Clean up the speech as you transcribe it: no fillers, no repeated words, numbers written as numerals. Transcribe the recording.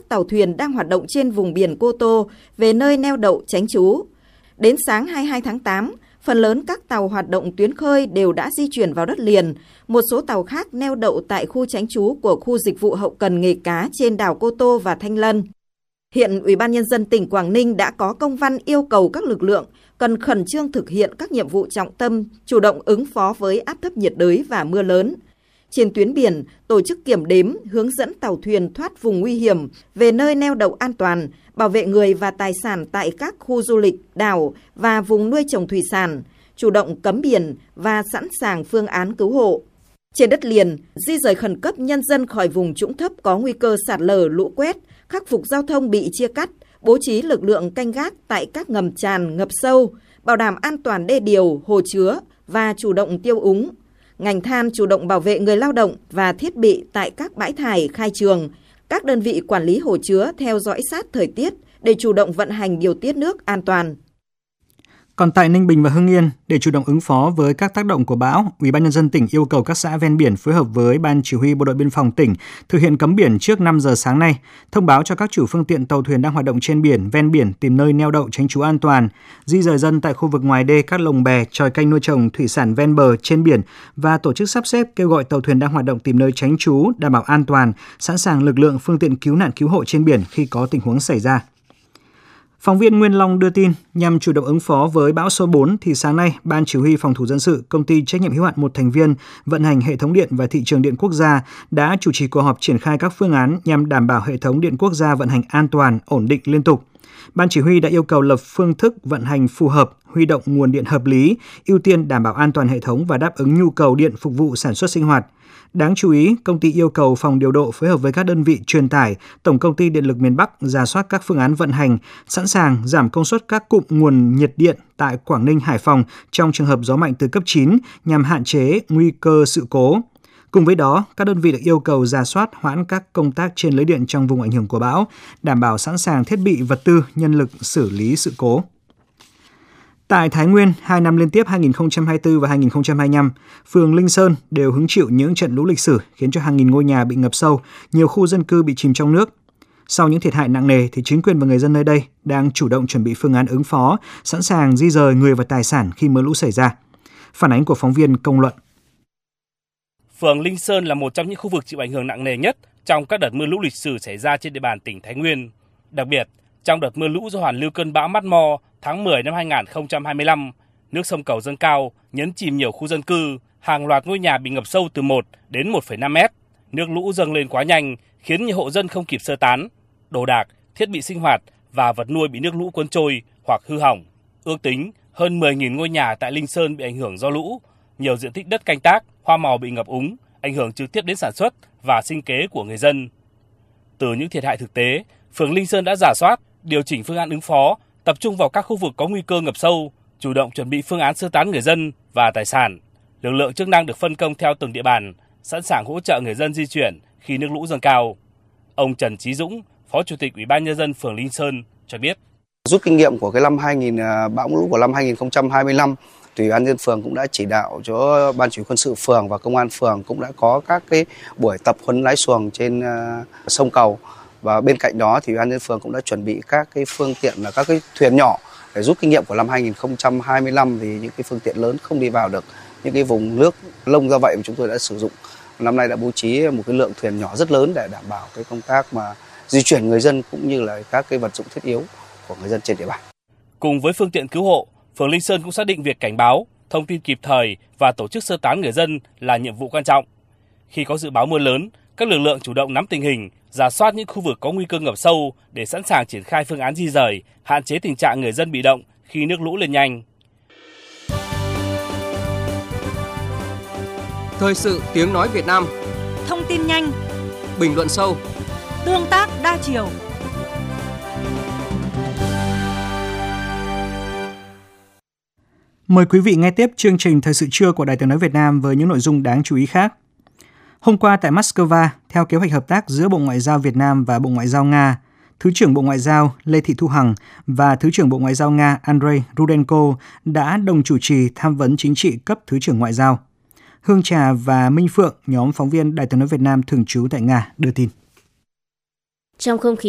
tàu thuyền đang hoạt động trên vùng biển Cô Tô về nơi neo đậu tránh trú. Đến sáng 22 tháng 8, phần lớn các tàu hoạt động tuyến khơi đều đã di chuyển vào đất liền. Một số tàu khác neo đậu tại khu tránh trú của khu dịch vụ hậu cần nghề cá trên đảo Cô Tô và Thanh Lân. Hiện Ủy ban Nhân dân tỉnh Quảng Ninh đã có công văn yêu cầu các lực lượng cần khẩn trương thực hiện các nhiệm vụ trọng tâm, chủ động ứng phó với áp thấp nhiệt đới và mưa lớn. Trên tuyến biển, tổ chức kiểm đếm, hướng dẫn tàu thuyền thoát vùng nguy hiểm về nơi neo đậu an toàn, bảo vệ người và tài sản tại các khu du lịch, đảo và vùng nuôi trồng thủy sản, chủ động cấm biển và sẵn sàng phương án cứu hộ. Trên đất liền, di dời khẩn cấp nhân dân khỏi vùng trũng thấp có nguy cơ sạt lở, lũ quét, khắc phục giao thông bị chia cắt, bố trí lực lượng canh gác tại các ngầm tràn, ngập sâu, bảo đảm an toàn đê điều, hồ chứa và chủ động tiêu úng. Ngành than chủ động bảo vệ người lao động và thiết bị tại các bãi thải khai trường, các đơn vị quản lý hồ chứa theo dõi sát thời tiết để chủ động vận hành điều tiết nước an toàn. Còn tại Ninh Bình và Hưng Yên, để chủ động ứng phó với các tác động của bão, Ủy ban Nhân dân tỉnh yêu cầu các xã ven biển phối hợp với Ban Chỉ huy Bộ đội Biên phòng tỉnh thực hiện cấm biển trước 5 giờ sáng nay, thông báo cho các chủ phương tiện tàu thuyền đang hoạt động trên biển, ven biển tìm nơi neo đậu tránh trú an toàn, di dời dân tại khu vực ngoài đê các lồng bè, chòi canh nuôi trồng thủy sản ven bờ trên biển và tổ chức sắp xếp kêu gọi tàu thuyền đang hoạt động tìm nơi tránh trú đảm bảo an toàn, sẵn sàng lực lượng phương tiện cứu nạn cứu hộ trên biển khi có tình huống xảy ra. Phóng viên Nguyên Long đưa tin, nhằm chủ động ứng phó với bão số 4 thì sáng nay, Ban Chỉ huy Phòng thủ dân sự, Công ty trách nhiệm hữu hạn một thành viên vận hành hệ thống điện và thị trường điện quốc gia đã chủ trì cuộc họp triển khai các phương án nhằm đảm bảo hệ thống điện quốc gia vận hành an toàn, ổn định liên tục. Ban Chỉ huy đã yêu cầu lập phương thức vận hành phù hợp, huy động nguồn điện hợp lý, ưu tiên đảm bảo an toàn hệ thống và đáp ứng nhu cầu điện phục vụ sản xuất sinh hoạt. Đáng chú ý, công ty yêu cầu phòng điều độ phối hợp với các đơn vị truyền tải, Tổng công ty Điện lực miền Bắc rà soát các phương án vận hành, sẵn sàng giảm công suất các cụm nguồn nhiệt điện tại Quảng Ninh, Hải Phòng trong trường hợp gió mạnh từ cấp 9 nhằm hạn chế nguy cơ sự cố. Cùng với đó, các đơn vị được yêu cầu rà soát hoãn các công tác trên lưới điện trong vùng ảnh hưởng của bão, đảm bảo sẵn sàng thiết bị, vật tư, nhân lực xử lý sự cố. Tại Thái Nguyên, 2 năm liên tiếp 2024 và 2025, phường Linh Sơn đều hứng chịu những trận lũ lịch sử khiến cho hàng nghìn ngôi nhà bị ngập sâu, nhiều khu dân cư bị chìm trong nước. Sau những thiệt hại nặng nề thì chính quyền và người dân nơi đây đang chủ động chuẩn bị phương án ứng phó, sẵn sàng di dời người và tài sản khi mưa lũ xảy ra. Phản ánh của phóng viên Công Luận. Phường Linh Sơn là một trong những khu vực chịu ảnh hưởng nặng nề nhất trong các đợt mưa lũ lịch sử xảy ra trên địa bàn tỉnh Thái Nguyên. Đặc biệt, trong đợt mưa lũ do hoàn lưu cơn bão Mắt Mo tháng 10 năm 2025, nước sông Cầu dâng cao, nhấn chìm nhiều khu dân cư, hàng loạt ngôi nhà bị ngập sâu từ 1 đến 1,5 mét. Nước lũ dâng lên quá nhanh, khiến nhiều hộ dân không kịp sơ tán. Đồ đạc, thiết bị sinh hoạt và vật nuôi bị nước lũ cuốn trôi hoặc hư hỏng. Ước tính hơn 10.000 ngôi nhà tại Linh Sơn bị ảnh hưởng do lũ, nhiều diện tích đất canh tác, hoa màu bị ngập úng, ảnh hưởng trực tiếp đến sản xuất và sinh kế của người dân. Từ những thiệt hại thực tế, phường Linh Sơn đã rà soát, điều chỉnh phương án ứng phó, tập trung vào các khu vực có nguy cơ ngập sâu, chủ động chuẩn bị phương án sơ tán người dân và tài sản. Lực lượng chức năng được phân công theo từng địa bàn, sẵn sàng hỗ trợ người dân di chuyển khi nước lũ dâng cao. Ông Trần Chí Dũng, Phó Chủ tịch Ủy ban Nhân dân phường Linh Sơn cho biết. Rút kinh nghiệm của cái năm bão lũ của năm 2025, Ủy ban nhân dân phường cũng đã chỉ đạo cho Ban Chỉ huy quân sự phường và công an phường cũng đã có các cái buổi tập huấn lái xuồng trên sông Cầu. Và bên cạnh đó thì Ủy ban nhân dân phường cũng đã chuẩn bị các cái phương tiện là các cái thuyền nhỏ để rút kinh nghiệm của năm 2025 thì những cái phương tiện lớn không đi vào được những cái vùng nước lông do vậy mà chúng tôi đã sử dụng. Năm nay đã bố trí một cái lượng thuyền nhỏ rất lớn để đảm bảo cái công tác mà di chuyển người dân cũng như là các cái vật dụng thiết yếu của người dân trên địa bàn. Cùng với phương tiện cứu hộ, phường Linh Sơn cũng xác định việc cảnh báo, thông tin kịp thời và tổ chức sơ tán người dân là nhiệm vụ quan trọng. Khi có dự báo mưa lớn, các lực lượng chủ động nắm tình hình, rà soát những khu vực có nguy cơ ngập sâu để sẵn sàng triển khai phương án di dời, hạn chế tình trạng người dân bị động khi nước lũ lên nhanh. Thời sự tiếng nói Việt Nam. Thông tin nhanh, bình luận sâu, tương tác đa chiều. Mời quý vị nghe tiếp chương trình Thời sự trưa của Đài Tiếng nói Việt Nam với những nội dung đáng chú ý khác. Hôm qua tại Moscow, theo kế hoạch hợp tác giữa Bộ Ngoại giao Việt Nam và Bộ Ngoại giao Nga, Thứ trưởng Bộ Ngoại giao Lê Thị Thu Hằng và Thứ trưởng Bộ Ngoại giao Nga Andrei Rudenko đã đồng chủ trì tham vấn chính trị cấp Thứ trưởng Ngoại giao. Hương Trà và Minh Phượng, nhóm phóng viên Đài Tiếng nói Việt Nam thường trú tại Nga đưa tin. Trong không khí